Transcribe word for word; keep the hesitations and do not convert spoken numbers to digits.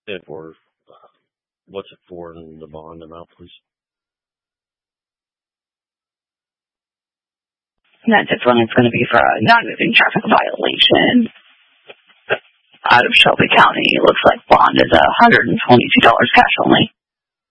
And for, uh, what's it for in the bond amount, please? And this one is going to be for a non-moving traffic violation out of Shelby County. It looks like bond is one hundred twenty-two dollars cash only.